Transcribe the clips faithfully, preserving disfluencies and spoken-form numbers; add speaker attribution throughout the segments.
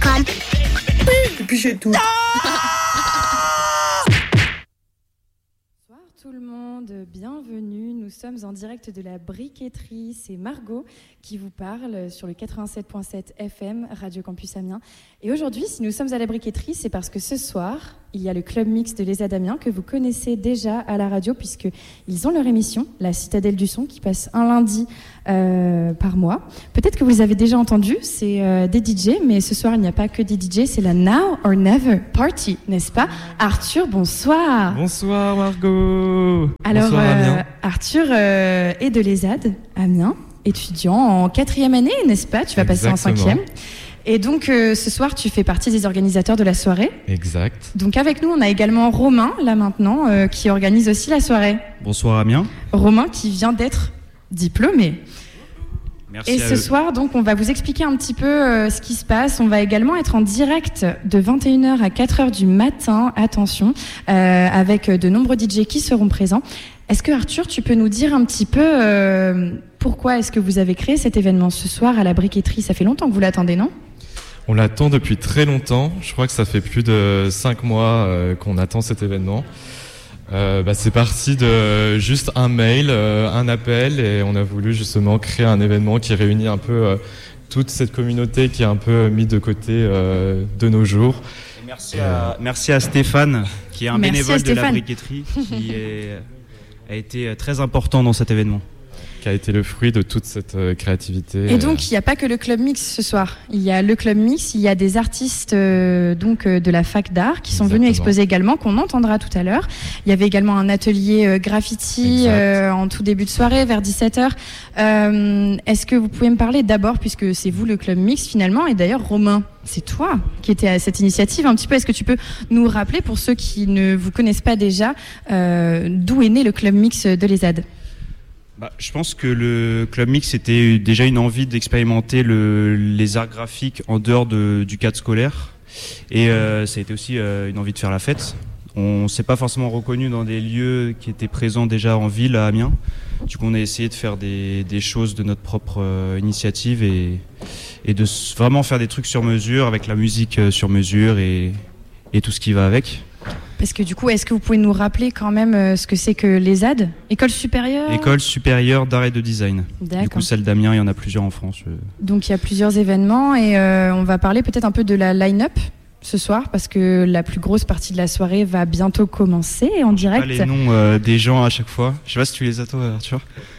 Speaker 1: com.
Speaker 2: Et puis j'ai tout.
Speaker 3: Bonsoir tout le monde, bienvenue. Nous sommes en direct de la briqueterie. C'est Margot qui vous parle sur le quatre-vingt-sept virgule sept F M, Radio Campus Amiens. Et aujourd'hui, si nous sommes à la briqueterie, c'est parce que ce soir, il y a le club mix de l'ESAD Amiens que vous connaissez déjà à la radio puisqu'ils ont leur émission, La Citadelle du Son, qui passe un lundi euh, par mois. Peut-être que vous les avez déjà entendus, c'est euh, des D J, mais ce soir, il n'y a pas que des D J, c'est la Now or Never Party, n'est-ce pas? Arthur, bonsoir.
Speaker 4: Bonsoir Margot.
Speaker 3: Alors,
Speaker 4: bonsoir,
Speaker 3: euh, Arthur euh, est de l'ESAD Amiens, étudiant en quatrième année, n'est-ce pas? Tu vas passer en cinquième. Et donc, euh, ce soir, tu fais partie des organisateurs de la soirée.
Speaker 4: Exact.
Speaker 3: Donc, avec nous, on a également Romain, là maintenant, euh, qui organise aussi la soirée.
Speaker 5: Bonsoir Amiens.
Speaker 3: Romain qui vient d'être diplômé.
Speaker 5: Merci.
Speaker 3: Et ce
Speaker 5: eux.
Speaker 3: soir, donc, on va vous expliquer un petit peu euh, ce qui se passe. On va également être en direct de vingt et une heures à quatre heures du matin, attention, euh, avec de nombreux D J qui seront présents. Est-ce que Arthur, tu peux nous dire un petit peu euh, pourquoi est-ce que vous avez créé cet événement ce soir à la briqueterie? Ça fait longtemps que vous l'attendez, non?
Speaker 4: On l'attend depuis très longtemps. Je crois que ça fait plus de cinq mois euh, qu'on attend cet événement. Euh, bah, c'est parti de juste un mail, euh, un appel, et on a voulu justement créer un événement qui réunit un peu euh, toute cette communauté qui est un peu mise de côté euh, de nos jours.
Speaker 5: Et merci, à, merci à Stéphane, qui est un
Speaker 3: Merci
Speaker 5: bénévole de la
Speaker 3: Stéphane.
Speaker 5: briqueterie, qui est, a été très important dans cet événement.
Speaker 4: Qui a été le fruit de toute cette euh, créativité.
Speaker 3: Et donc, il n'y a pas que le club mix ce soir. Il y a le club mix, il y a des artistes euh, donc euh, de la fac d'art qui sont
Speaker 4: Exactement.
Speaker 3: venus exposer également, qu'on entendra tout à l'heure. Il y avait également un atelier euh, graffiti euh, en tout début de soirée, vers dix-sept heures. Euh, est-ce que vous pouvez me parler d'abord, puisque c'est vous le club mix finalement, et d'ailleurs Romain, c'est toi qui étais à cette initiative un petit peu. Est-ce que tu peux nous rappeler, pour ceux qui ne vous connaissent pas déjà, euh, d'où est né le club mix de l'ESAD?
Speaker 5: Bah, je pense que le Club Mix, c'était déjà une envie d'expérimenter le, les arts graphiques en dehors de, du cadre scolaire. Et euh, ça a été aussi euh, une envie de faire la fête. On ne s'est pas forcément reconnu dans des lieux qui étaient présents déjà en ville à Amiens. Du coup, on a essayé de faire des, des choses de notre propre euh, initiative et, et de s- vraiment faire des trucs sur mesure, avec la musique euh, sur mesure et, et tout ce qui va avec.
Speaker 3: Parce que du coup, est-ce que vous pouvez nous rappeler quand même euh, ce que c'est que l'ESAD? École supérieure?
Speaker 5: École supérieure d'art et de design. Du coup,
Speaker 3: D'accord.
Speaker 5: celle d'Amiens, il y en a plusieurs en France. euh.
Speaker 3: Donc il y a plusieurs événements et euh, on va parler peut-être un peu de la line-up ce soir parce que la plus grosse partie de la soirée va bientôt commencer en direct.
Speaker 5: Pas les noms euh, des gens à chaque fois. Je sais pas si tu les as toi, Arthur.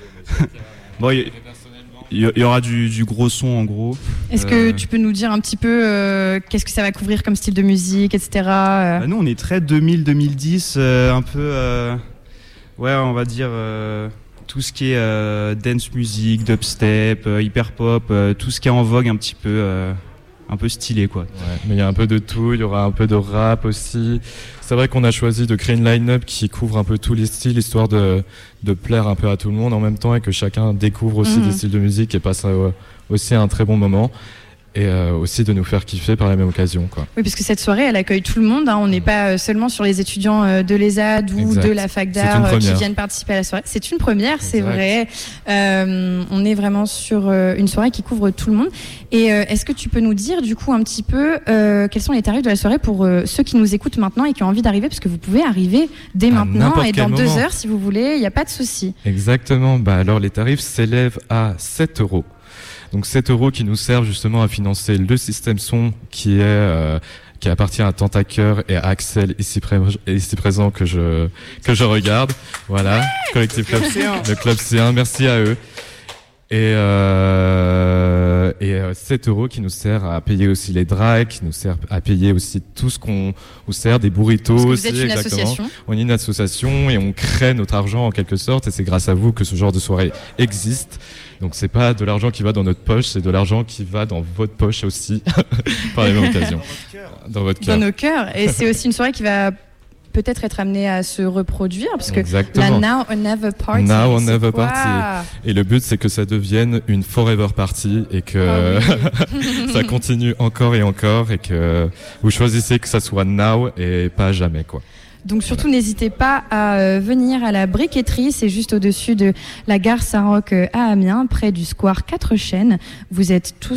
Speaker 5: Bon, il y, y- y aura du, du gros son en gros.
Speaker 3: Est-ce que
Speaker 5: Euh,
Speaker 3: tu peux nous dire un petit peu euh, qu'est-ce que ça va couvrir comme style de musique, et cetera euh,
Speaker 5: Bah, nous, on est très deux mille deux mille dix, euh, un peu. euh, ouais, on va dire. euh, tout ce qui est euh, dance music, dubstep, euh, hyper pop, euh, tout ce qui est en vogue un petit peu. euh, un peu stylé quoi.
Speaker 4: Ouais, mais il y a un peu de tout, il y aura un peu de rap aussi. C'est vrai qu'on a choisi de créer une line-up qui couvre un peu tous les styles, histoire de, de plaire un peu à tout le monde en même temps et que chacun découvre aussi
Speaker 3: Mhm.
Speaker 4: des styles de musique et passe euh, aussi un très bon moment. Et euh, aussi de nous faire kiffer par la même occasion, quoi.
Speaker 3: Oui, parce que cette soirée, elle accueille tout le monde. Hein. On n'est pas euh, seulement sur les étudiants euh, de l'ESAD ou
Speaker 4: Exact.
Speaker 3: de la fac
Speaker 4: C'est
Speaker 3: d'art
Speaker 4: une
Speaker 3: euh, qui
Speaker 4: première.
Speaker 3: viennent participer à la soirée. C'est une première, c'est
Speaker 4: Exact.
Speaker 3: vrai. Euh, on est vraiment sur euh, une soirée qui couvre tout le monde. Et euh, est-ce que tu peux nous dire du coup un petit peu euh, quels sont les tarifs de la soirée pour euh, ceux qui nous écoutent maintenant et qui ont envie d'arriver, parce que vous pouvez arriver dès
Speaker 4: À
Speaker 3: maintenant
Speaker 4: n'importe
Speaker 3: et
Speaker 4: quel
Speaker 3: dans deux
Speaker 4: moment.
Speaker 3: heures si vous voulez, il n'y a pas de souci.
Speaker 4: Exactement. Bah alors les tarifs s'élèvent à sept euros. Donc sept euros qui nous servent justement à financer le système son qui est euh, qui appartient à Tentacœur et à Axel ici, pré- ici présent que je que je regarde. Voilà, collectif Club C un. Le Club C un, merci à eux. Et euh, et euh, sept euros qui nous sert à payer aussi les drags, qui nous sert à payer aussi tout ce qu'on nous sert, des burritos
Speaker 3: Parce que vous
Speaker 4: aussi,
Speaker 3: êtes une
Speaker 4: exactement.
Speaker 3: association.
Speaker 4: On est une association et on crée notre argent en quelque sorte, et c'est grâce à vous que ce genre de soirée existe. Donc c'est pas de l'argent qui va dans notre poche, c'est de l'argent qui va dans votre poche aussi par la même occasion. Dans votre cœur.
Speaker 3: Dans nos cœurs. Et c'est aussi une soirée qui va peut-être être amenée à se reproduire, parce que
Speaker 4: Exactement.
Speaker 3: la Now or Never Party.
Speaker 4: Now or
Speaker 3: c'est
Speaker 4: Never
Speaker 3: quoi?
Speaker 4: Party. Et le but c'est que ça devienne une forever party et que
Speaker 3: Ah
Speaker 4: ça continue encore et encore et que vous choisissez que ça soit now et pas jamais, quoi.
Speaker 3: Donc surtout n'hésitez pas à euh, venir à la briqueterie, c'est juste au-dessus de la gare Saint-Roch euh, à Amiens, près du square Quatre Chênes. Vous êtes tous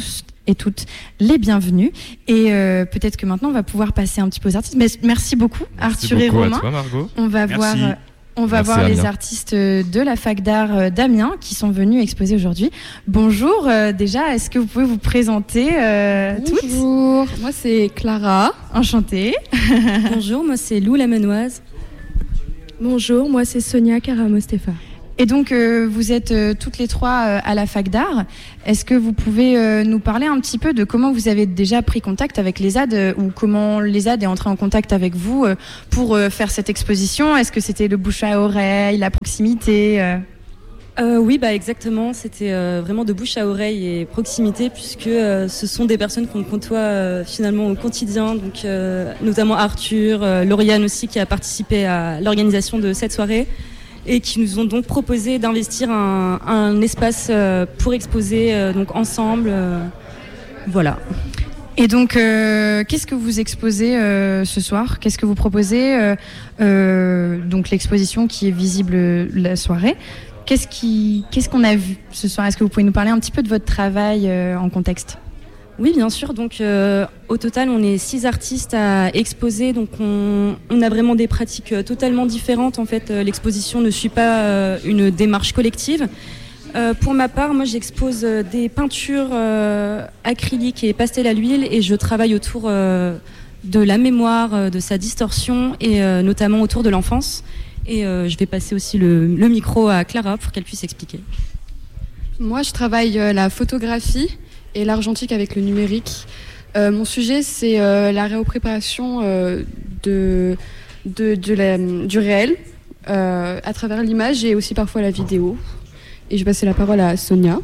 Speaker 3: et toutes les bienvenus. Et euh, peut-être que maintenant, on va pouvoir passer un petit peu aux artistes. Mais merci beaucoup,
Speaker 4: Merci
Speaker 3: Arthur
Speaker 4: beaucoup
Speaker 3: et Romain.
Speaker 4: à toi, Margot.
Speaker 3: On va
Speaker 5: Merci.
Speaker 3: voir... Euh, On va
Speaker 4: Merci,
Speaker 3: voir les
Speaker 4: Amiens.
Speaker 3: artistes de la fac d'art d'Amiens qui sont venus exposer aujourd'hui. Bonjour, euh, déjà, est-ce que vous pouvez vous présenter euh, toutes ?
Speaker 1: Bonjour, moi c'est Clara.
Speaker 3: Enchantée.
Speaker 6: Bonjour, moi c'est Lou la Menoise.
Speaker 7: Bonjour, moi c'est Sonia Karamostefa.
Speaker 3: Et donc, euh, vous êtes euh, toutes les trois euh, à la fac d'art. Est-ce que vous pouvez euh, nous parler un petit peu de comment vous avez déjà pris contact avec l'ESAD euh, ou comment l'ESAD est entré en contact avec vous euh, pour euh, faire cette exposition ? Est-ce que c'était le bouche à oreille, la proximité euh
Speaker 6: Euh, oui, bah exactement. C'était euh, vraiment de bouche à oreille et proximité, puisque euh, ce sont des personnes qu'on côtoie euh, finalement au quotidien. Donc, euh, notamment Arthur, euh, Lauriane aussi, qui a participé à l'organisation de cette soirée et qui nous ont donc proposé d'investir un, un espace euh, pour exposer euh, donc ensemble. Euh, voilà.
Speaker 3: Et donc, euh, qu'est-ce que vous exposez euh, ce soir ? Qu'est-ce que vous proposez euh, euh, donc l'exposition qui est visible la soirée. Qu'est-ce qui, qu'est-ce qu'on a vu ce soir ? Est-ce que vous pouvez nous parler un petit peu de votre travail euh, en contexte ?
Speaker 6: Oui, bien sûr. Donc, euh, au total, on est six artistes à exposer. Donc, on, on a vraiment des pratiques euh, totalement différentes. En fait, euh, l'exposition ne suit pas euh, une démarche collective. Euh, pour ma part, moi, j'expose euh, des peintures euh, acryliques et pastel à l'huile, et je travaille autour euh, de la mémoire, euh, de sa distorsion, et euh, notamment autour de l'enfance. Et euh, je vais passer aussi le, le micro à Clara pour qu'elle puisse expliquer.
Speaker 1: Moi je travaille euh, la photographie et l'argentique avec le numérique. Euh, mon sujet c'est euh, la réappropriation euh, de, de, de la, du réel euh, à travers l'image et aussi parfois la vidéo. Et je vais passer la parole à Sonia.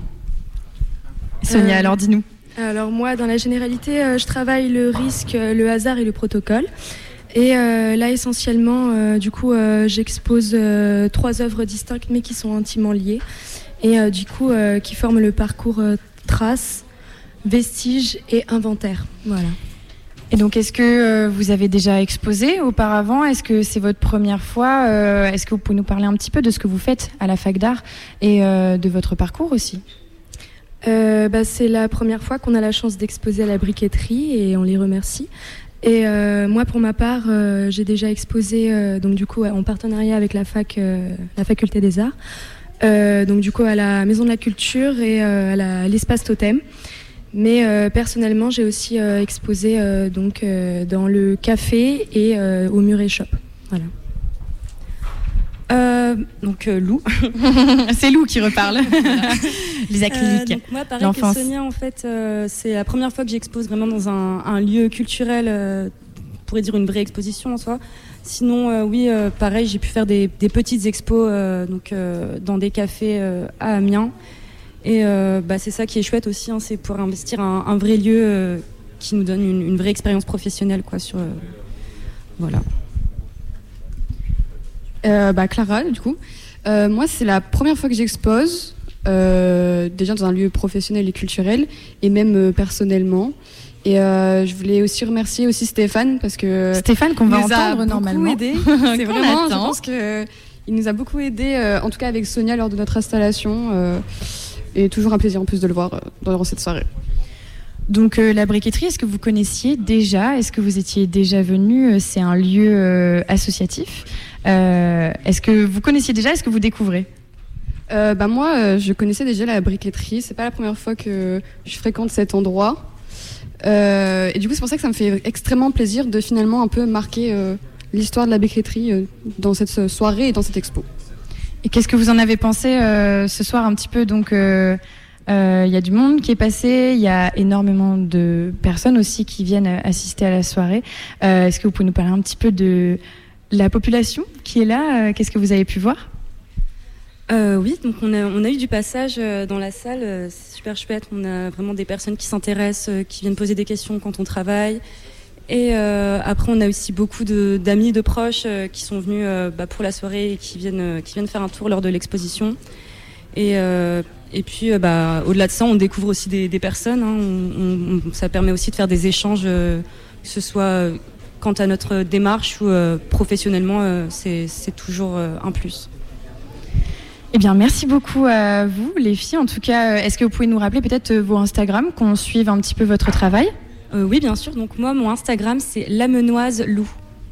Speaker 3: Sonia,
Speaker 7: Euh,
Speaker 3: alors dis-nous.
Speaker 7: Alors moi, dans la généralité, euh, je travaille le risque, euh, le hasard et le protocole. Et euh, là, essentiellement, euh, du coup, euh, j'expose euh, trois œuvres distinctes, mais qui sont intimement liées. Et euh, du coup, euh, qui forment le parcours euh, trace, vestige et inventaire. Voilà.
Speaker 3: Et donc, est-ce que euh, vous avez déjà exposé auparavant ? Est-ce que c'est votre première fois ? euh, Est-ce que vous pouvez nous parler un petit peu de ce que vous faites à la fac d'art et euh, de votre parcours aussi ?
Speaker 7: Euh, bah, c'est la première fois qu'on a la chance d'exposer à la briqueterie et on les remercie. Et euh, moi, pour ma part, euh, j'ai déjà exposé, euh, donc du coup, en partenariat avec la fac, euh, la faculté des arts, euh, donc du coup à la Maison de la Culture et euh, à, la, à l'espace Totem. Mais euh, personnellement, j'ai aussi euh, exposé euh, donc euh, dans le café et euh, au Muret Shop. Voilà.
Speaker 6: Euh, donc euh, Lou.
Speaker 3: C'est Lou qui reparle. Les acryliques.
Speaker 6: Euh, donc moi, pareil
Speaker 3: L'enfance.
Speaker 6: que Sonia, en fait, euh, c'est la première fois que j'expose vraiment dans un, un lieu culturel, euh, on pourrait dire une vraie exposition en soi. Sinon, euh, oui, euh, pareil, j'ai pu faire des, des petites expos euh, donc, euh, dans des cafés euh, à Amiens. Et euh, bah, c'est ça qui est chouette aussi, hein, c'est pour investir un, un vrai lieu euh, qui nous donne une, une vraie expérience professionnelle, quoi, sur, euh, voilà.
Speaker 1: Euh, bah, Clara, du coup. Euh, moi, c'est la première fois que j'expose, euh, déjà dans un lieu professionnel et culturel, et même euh, personnellement. Et euh, je voulais aussi remercier aussi Stéphane, parce que
Speaker 3: Stéphane, qu'on va
Speaker 1: il nous a
Speaker 3: entendre
Speaker 1: beaucoup
Speaker 3: normalement.
Speaker 1: aidé. C'est
Speaker 3: Qu'on
Speaker 1: vraiment, je
Speaker 3: attend.
Speaker 1: pense que il nous a beaucoup aidé, euh, en tout cas avec Sonia lors de notre installation. Euh, et toujours un plaisir en plus de le voir euh, durant cette soirée.
Speaker 3: Donc euh, la briqueterie, est-ce que vous connaissiez déjà ? Est-ce que vous étiez déjà venu ? C'est un lieu euh, associatif. Euh, est-ce que vous connaissiez déjà ? Est-ce que vous découvrez ?
Speaker 1: Euh, bah moi, euh, je connaissais déjà la briqueterie. C'est pas la première fois que je fréquente cet endroit. Euh, et du coup, c'est pour ça que ça me fait extrêmement plaisir de finalement un peu marquer euh, l'histoire de la briqueterie euh, dans cette soirée et dans cette expo.
Speaker 3: Et qu'est-ce que vous en avez pensé euh, ce soir un petit peu ? Donc, il euh, euh, y a du monde qui est passé, il y a énormément de personnes aussi qui viennent assister à la soirée. Euh, est-ce que vous pouvez nous parler un petit peu de la population qui est là ? euh, Qu'est-ce que vous avez pu voir ?
Speaker 6: Euh, oui, donc on a, on a eu du passage euh, dans la salle, euh, c'est super chouette. On a vraiment des personnes qui s'intéressent, euh, qui viennent poser des questions quand on travaille. Et euh, après, on a aussi beaucoup de, d'amis, de proches euh, qui sont venus euh, bah, pour la soirée et qui viennent, euh, qui viennent faire un tour lors de l'exposition. Et, euh, et puis, euh, bah, au-delà de ça, on découvre aussi des, des personnes. Hein. On, on, ça permet aussi de faire des échanges, euh, que ce soit euh, quant à notre démarche ou euh, professionnellement, euh, c'est, c'est toujours euh, un plus.
Speaker 3: Eh bien, merci beaucoup à vous, les filles. En tout cas, est-ce que vous pouvez nous rappeler peut-être vos Instagram, qu'on suive un petit peu votre travail ?
Speaker 6: euh, Oui, bien sûr. Donc moi, mon Instagram, c'est Lamenoise Lou.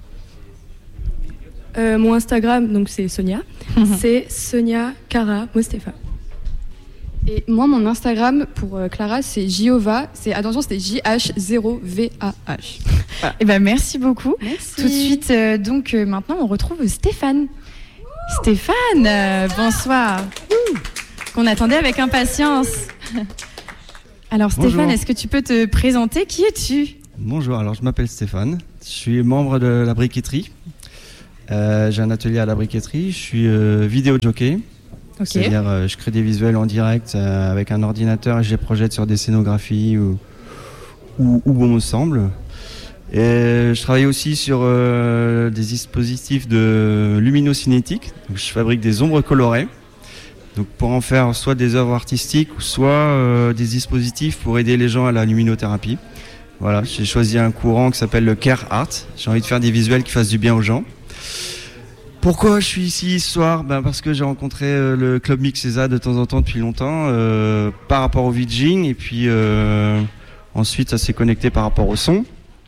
Speaker 7: Euh, mon Instagram, donc c'est Sonia. C'est Sonia Cara Mostefa.
Speaker 1: Et moi, mon Instagram pour euh, Clara, c'est Jova. C'est, attention, c'était J H zéro V A H.
Speaker 3: Voilà. Eh ben, merci beaucoup.
Speaker 1: Merci.
Speaker 3: Tout de suite, euh, donc euh, maintenant, on retrouve Stéphane. Stéphane, euh, bonsoir. Ouh, qu'on attendait avec impatience. Alors Stéphane,
Speaker 8: Bonjour.
Speaker 3: est-ce que tu peux te présenter ? Qui es-tu ?
Speaker 8: Bonjour, alors je m'appelle Stéphane, je suis membre de la briqueterie. Euh, j'ai un atelier à la briqueterie, je suis euh, vidéo jockey.
Speaker 3: Ok.
Speaker 8: C'est-à-dire euh, je crée des visuels en direct euh, avec un ordinateur et je les projette sur des scénographies ou où, où bon me semble. Et je travaille aussi sur euh, des dispositifs de luminocinétique. Donc, je fabrique des ombres colorées. Donc pour en faire soit des œuvres artistiques, soit euh, des dispositifs pour aider les gens à la luminothérapie. Voilà, j'ai choisi un courant qui s'appelle le Care Art. J'ai envie de faire des visuels qui fassent du bien aux gens. Pourquoi je suis ici ce soir ? Ben parce que j'ai rencontré euh, le Club Mix E S A de temps en temps depuis longtemps euh, par rapport au VJing et puis euh, ensuite ça s'est connecté par rapport au son.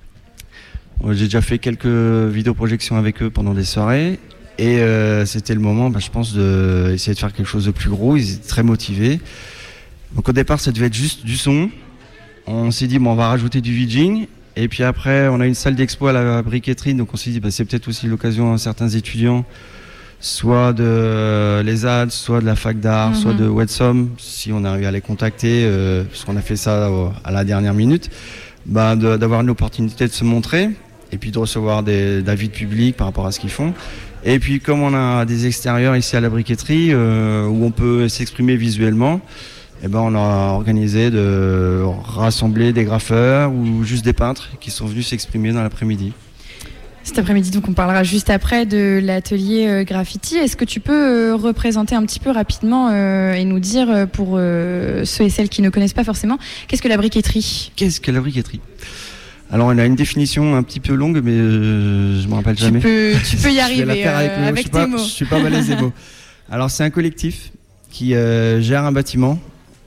Speaker 8: J'ai déjà fait quelques vidéoprojections avec eux pendant des soirées et euh, c'était le moment, ben, je pense, d'essayer de faire quelque chose de plus gros. Ils étaient très motivés. Donc au départ, ça devait être juste du son. On s'est dit, bon, on va rajouter du VJing. Et puis après, on a une salle d'expo à la briqueterie. Donc on s'est dit, ben, c'est peut-être aussi l'occasion à certains étudiants, soit de l'E S A D, soit de la fac d'art, mm-hmm. soit de Wetsum, si on arrive à les contacter, euh, parce qu'on a fait ça à la dernière minute, ben, de, d'avoir une opportunité de se montrer. Et puis de recevoir des, des avis de public par rapport à ce qu'ils font. Et puis comme on a des extérieurs ici à la briqueterie euh, où on peut s'exprimer visuellement, eh ben on a organisé de rassembler des graffeurs ou juste des peintres qui sont venus s'exprimer dans l'après-midi.
Speaker 3: Cet après-midi, donc on parlera juste après de l'atelier euh, graffiti. Est-ce que tu peux euh, représenter un petit peu rapidement euh, et nous dire euh, pour euh, ceux et celles qui ne connaissent pas forcément, qu'est-ce que la briqueterie ?
Speaker 8: Qu'est-ce que la briqueterie ? Alors, on a une définition un petit peu longue, mais euh, je me rappelle jamais.
Speaker 3: Tu peux, tu peux y arriver
Speaker 8: je vais la faire avec,
Speaker 3: euh, avec
Speaker 8: tes
Speaker 3: pas,
Speaker 8: mots.
Speaker 3: Je
Speaker 8: suis pas balèze des mots. Alors, c'est un collectif qui euh, gère un bâtiment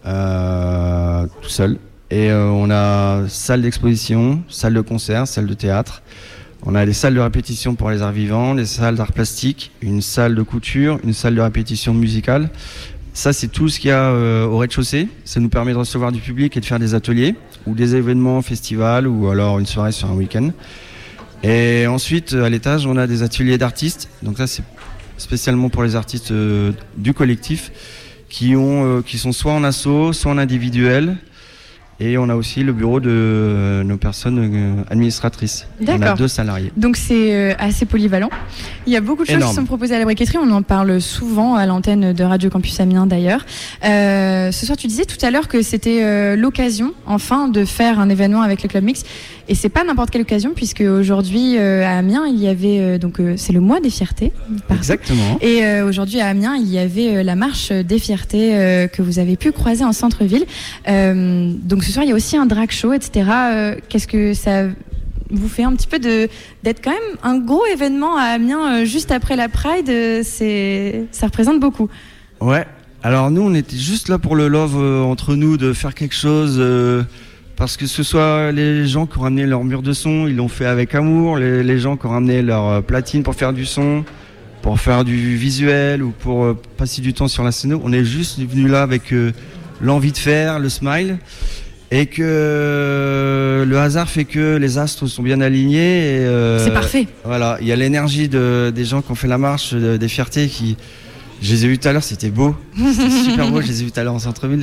Speaker 8: euh, tout seul. Et euh, on a salle d'exposition, salle de concert, salle de théâtre. On a des salles de répétition pour les arts vivants, des salles d'art plastique, une salle de couture, une salle de répétition musicale. Ça, c'est tout ce qu'il y a euh, au rez-de-chaussée. Ça nous permet de recevoir du public et de faire des ateliers ou des événements, festivals ou alors une soirée sur un week-end. Et ensuite, à l'étage, on a des ateliers d'artistes. Donc ça, c'est spécialement pour les artistes euh, du collectif qui, ont, euh, qui sont soit en asso, soit en individuel. Et on a aussi le bureau de euh, nos personnes euh, administratrices.
Speaker 3: D'accord.
Speaker 8: On a deux salariés.
Speaker 3: Donc c'est euh, assez polyvalent. Il y a beaucoup de choses
Speaker 8: Énorme.
Speaker 3: qui sont proposées à la briqueterie. On en parle souvent à l'antenne de Radio Campus Amiens d'ailleurs. Euh, ce soir, tu disais tout à l'heure que c'était euh, l'occasion, enfin, de faire un événement avec le Club Mix. Et c'est pas n'importe quelle occasion, puisque aujourd'hui euh, à Amiens, il y avait euh, donc euh, c'est le mois des fiertés. Pardon.
Speaker 8: Exactement.
Speaker 3: Et euh, aujourd'hui à Amiens, il y avait euh, la marche des fiertés euh, que vous avez pu croiser en centre-ville. Euh, donc ce soir, il y a aussi un drag show, et cetera. Euh, qu'est-ce que ça vous fait un petit peu de d'être quand même un gros événement à Amiens euh, juste après la Pride, euh, c'est ça représente beaucoup.
Speaker 8: Ouais. Alors nous, on était juste là pour le love euh, entre nous, de faire quelque chose. Euh, parce que ce soit les gens qui ont ramené leur mur de son, ils l'ont fait avec amour. Les, les gens qui ont ramené leur euh, platine pour faire du son, pour faire du visuel ou pour euh, passer du temps sur la scène. On est juste venu là avec euh, l'envie de faire, le smile. Et que euh, le hasard fait que les astres sont bien alignés. Et, euh,
Speaker 3: c'est parfait.
Speaker 8: Voilà, il y a l'énergie de, des gens qui ont fait la marche de, des fiertés qui... Je les ai vus tout à l'heure, c'était beau, c'était super beau, je les ai vus tout à l'heure en centre-ville,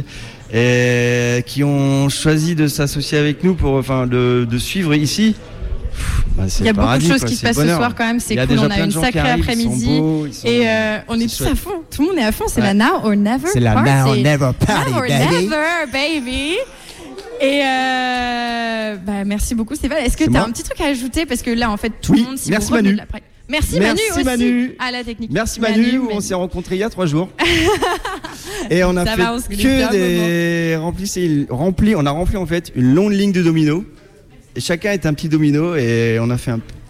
Speaker 8: et qui ont choisi de s'associer avec nous pour, enfin, de, de suivre ici. Bah,
Speaker 3: il y a beaucoup
Speaker 8: paradis,
Speaker 3: de choses
Speaker 8: quoi,
Speaker 3: qui se passent ce soir quand même, c'est cool, on a une sacrée après-midi et euh, on est tous chouette. À fond, tout le monde est à fond, c'est ouais. la now or never
Speaker 2: c'est
Speaker 3: party.
Speaker 2: la now or never party,
Speaker 3: now or
Speaker 2: baby.
Speaker 3: never, baby. Et euh, bah, merci beaucoup Stéphane, est-ce que tu as un petit truc à ajouter, parce que là en fait tout
Speaker 8: oui,
Speaker 3: le monde, si
Speaker 8: merci
Speaker 3: vous
Speaker 8: Manu.
Speaker 3: La... Merci,
Speaker 8: merci
Speaker 3: Manu aussi
Speaker 8: Manu.
Speaker 3: à la technique.
Speaker 8: Merci Manu, Manu on Manu. s'est rencontrés il y a trois jours. Et on a Ça fait va, on que des remplis, rempli, on a rempli en fait une longue ligne de dominos. Et chacun est un petit domino et on a fait un,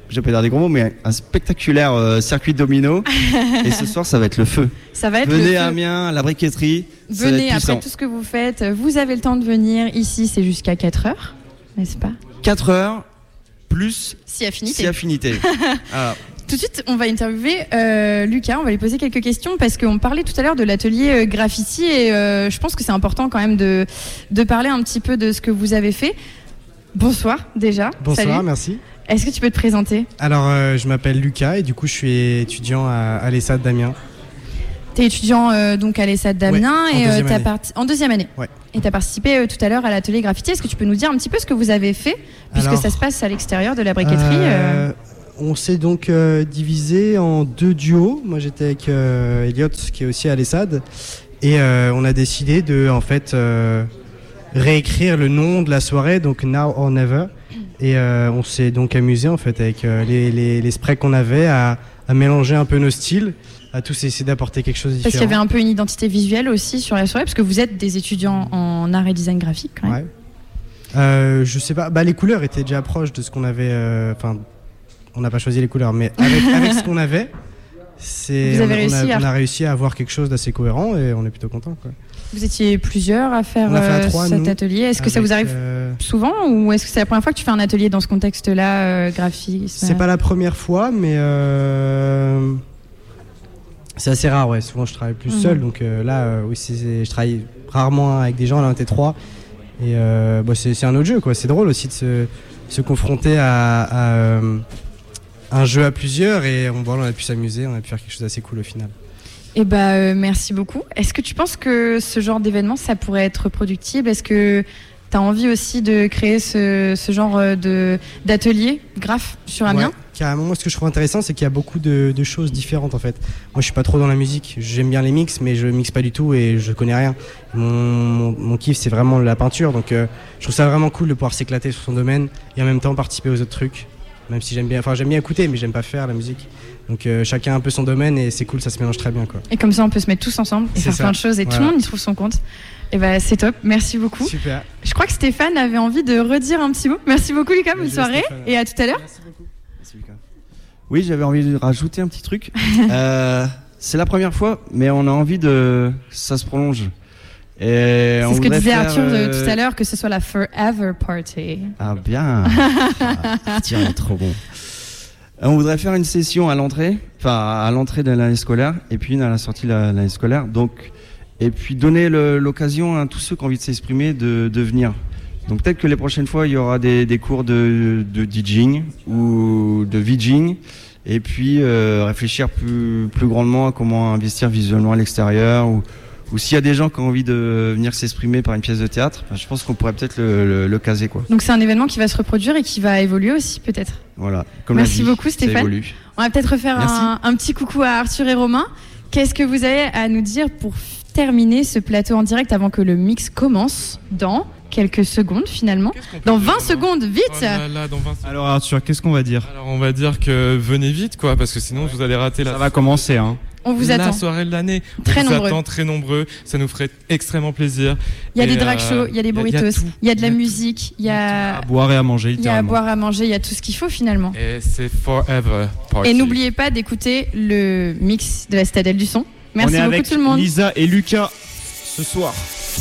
Speaker 8: je vais pas dire des gros mots, mais un spectaculaire euh, circuit domino. Et ce soir, ça va être le feu.
Speaker 3: Ça va être
Speaker 8: Venez
Speaker 3: le
Speaker 8: à
Speaker 3: feu.
Speaker 8: Amiens, à la briqueterie.
Speaker 3: Venez après tout ce que vous faites. Vous avez le temps de venir. Ici, c'est jusqu'à quatre heures, n'est-ce pas?
Speaker 8: quatre heures plus
Speaker 3: si affinité.
Speaker 8: Si affinité. Alors.
Speaker 3: Tout de suite, on va interviewer euh, Lucas, on va lui poser quelques questions parce qu'on parlait tout à l'heure de l'atelier euh, graffiti et euh, je pense que c'est important quand même de, de parler un petit peu de ce que vous avez fait. Bonsoir déjà.
Speaker 9: Bonsoir,
Speaker 3: Salut.
Speaker 9: merci.
Speaker 3: Est-ce que tu peux te présenter?
Speaker 9: Alors, euh, je m'appelle Lucas et du coup, je suis étudiant à, à l'E S A D d'Amiens.
Speaker 3: Tu es étudiant euh, donc à l'E S A D d'Amiens
Speaker 9: ouais,
Speaker 3: et
Speaker 9: en,
Speaker 3: euh,
Speaker 9: deuxième
Speaker 3: t'as
Speaker 9: année.
Speaker 3: parti... en deuxième année.
Speaker 9: Ouais.
Speaker 3: Et tu as participé euh, tout à l'heure à l'atelier graffiti. Est-ce que tu peux nous dire un petit peu ce que vous avez fait puisque
Speaker 9: Alors,
Speaker 3: ça se passe à l'extérieur de la briqueterie
Speaker 9: euh,
Speaker 3: euh...
Speaker 9: On s'est donc euh, divisé en deux duos. Moi, j'étais avec euh, Elliot, qui est aussi à l'E S A D. Et euh, on a décidé de, en fait, euh, réécrire le nom de la soirée, donc Now or Never. Et euh, on s'est donc amusé, en fait, avec euh, les, les, les sprays qu'on avait, à, à mélanger un peu nos styles, à tous essayer d'apporter quelque chose de différent.
Speaker 3: Parce qu'il y avait un peu une identité visuelle aussi sur la soirée, parce que vous êtes des étudiants en art et design graphique, quand même.
Speaker 9: Ouais. Euh, je sais pas, bah, les couleurs étaient déjà proches de ce qu'on avait... Enfin, euh, on n'a pas choisi les couleurs, mais avec, avec ce qu'on avait, c'est,
Speaker 3: vous avez
Speaker 9: on,
Speaker 3: réussi
Speaker 9: on, a,
Speaker 3: à...
Speaker 9: on a réussi à avoir quelque chose d'assez cohérent et on est plutôt content, quoi.
Speaker 3: Vous étiez plusieurs à faire
Speaker 9: à
Speaker 3: euh,
Speaker 9: trois,
Speaker 3: cet
Speaker 9: nous,
Speaker 3: atelier. Est-ce que
Speaker 9: avec,
Speaker 3: ça vous arrive
Speaker 9: euh...
Speaker 3: souvent ou est-ce que c'est la première fois que tu fais un atelier dans ce contexte-là, euh, graphisme?
Speaker 9: C'est pas la première fois, mais euh... c'est assez rare. Ouais. Souvent, je travaille plus
Speaker 3: mmh.
Speaker 9: seul, donc euh, là, euh, oui, c'est, c'est, je travaille rarement avec des gens. Là, on était trois, et euh, bah, c'est, c'est un autre jeu, quoi. C'est drôle aussi de se, se confronter à, à euh, un jeu à plusieurs, et on, bon, on a pu s'amuser, on a pu faire quelque chose d'assez cool au final.
Speaker 3: Eh bah, euh, merci beaucoup. Est-ce que tu penses que ce genre d'événement, ça pourrait être reproductible? Est-ce que tu as envie aussi de créer ce, ce genre de, d'atelier graph sur Amiens?
Speaker 9: Ouais, carrément. Moi, ce que je trouve intéressant, c'est qu'il y a beaucoup de, de choses différentes, en fait. Moi, je suis pas trop dans la musique. J'aime bien les mix, mais je mixe pas du tout et je connais rien. Mon, mon, mon kiff, c'est vraiment la peinture. Donc, euh, je trouve ça vraiment cool de pouvoir s'éclater sur son domaine et en même temps participer aux autres trucs. Même si j'aime bien, enfin, j'aime bien écouter, mais j'aime pas faire la musique. Donc euh, chacun a un peu son domaine et c'est cool, ça se mélange très bien, quoi.
Speaker 3: Et comme ça, on peut se mettre tous ensemble et
Speaker 9: c'est
Speaker 3: faire
Speaker 9: ça.
Speaker 3: plein de choses et
Speaker 9: voilà.
Speaker 3: tout le monde y trouve son compte. Et bah, c'est top, merci beaucoup.
Speaker 9: Super.
Speaker 3: Je crois que Stéphane avait envie de redire un petit mot. Merci beaucoup Lucas, bonne soirée
Speaker 9: Stéphane.
Speaker 3: Et à tout à l'heure.
Speaker 8: Merci beaucoup. Merci Lucas. Oui, j'avais envie de rajouter un petit truc. euh, c'est la première fois, mais on a envie de ça se prolonge. Et
Speaker 3: c'est
Speaker 8: on
Speaker 3: ce que disait
Speaker 8: faire,
Speaker 3: Arthur de,
Speaker 8: euh...
Speaker 3: tout à l'heure, que ce soit la Forever Party.
Speaker 8: Ah bien. ah, Arthur est trop bon. On voudrait faire une session à l'entrée, enfin à l'entrée de l'année scolaire, et puis une à la sortie de l'année scolaire. Donc, et puis donner le, l'occasion à tous ceux qui ont envie de s'exprimer de, de venir. Donc peut-être que les prochaines fois il y aura des, des cours de, de DJing ou de VJing, et puis euh, réfléchir plus, plus grandement à comment investir visuellement à l'extérieur, ou, ou s'il y a des gens qui ont envie de venir s'exprimer par une pièce de théâtre, je pense qu'on pourrait peut-être le, le, le caser, quoi.
Speaker 3: Donc c'est un événement qui va se reproduire et qui va évoluer aussi peut-être.
Speaker 8: Voilà. Comme
Speaker 3: Merci
Speaker 8: dit,
Speaker 3: beaucoup Stéphane. On va peut-être refaire un, un petit coucou à Arthur et Romain. Qu'est-ce que vous avez à nous dire pour terminer ce plateau en direct avant que le mix commence dans quelques secondes finalement? Dans vingt secondes, vite.
Speaker 4: Oh là là, dans vingt secondes.
Speaker 5: Alors Arthur, qu'est-ce qu'on va dire?
Speaker 4: Alors on va dire que venez vite, quoi, parce que sinon vous allez rater la...
Speaker 5: Ça va commencer, hein.
Speaker 3: On vous
Speaker 4: la
Speaker 3: attend.
Speaker 4: soirée de l'année.
Speaker 3: Très
Speaker 4: on vous
Speaker 3: nombreux.
Speaker 4: attend très nombreux. Ça nous ferait extrêmement plaisir.
Speaker 3: Il y a
Speaker 4: Et
Speaker 3: des drag
Speaker 4: euh,
Speaker 3: shows, il y a des
Speaker 4: y a- y a
Speaker 3: burritos,
Speaker 4: tout.
Speaker 3: il y a de la
Speaker 4: Il y a
Speaker 3: musique, il y a
Speaker 5: À boire et à manger,
Speaker 3: il y a à
Speaker 5: littéralement.
Speaker 3: boire, à manger, il y a tout ce qu'il faut finalement.
Speaker 4: Et c'est Forever Party.
Speaker 3: Et n'oubliez pas d'écouter le mix de la Citadelle du Son. Merci
Speaker 5: On est
Speaker 3: beaucoup
Speaker 5: avec
Speaker 3: tout le monde.
Speaker 5: Lisa et Lucas ce soir.